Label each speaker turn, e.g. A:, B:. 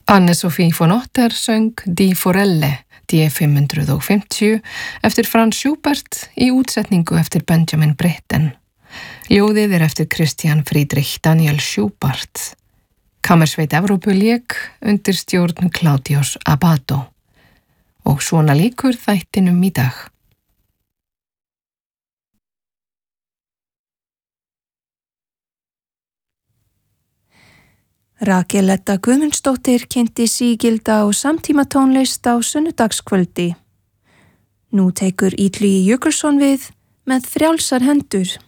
A: Anne-Sophie von Otter söng Die Forelle, D550, eftir Franz Schubert í útsetningu eftir Benjamin Britten. Ljóðið eftir Christian Friedrich Daniel Schubart. Kammersveit Evrópu lék undir stjórn Claudius Abbado. Og svona líkur þættinum í dag.
B: Rakel Edda Guðmundsdóttir kynnti sígilda og samtímatónlist á sunnudagskvöldi. Nú tekur Illugi Jökulsson við með frjálsar hendur.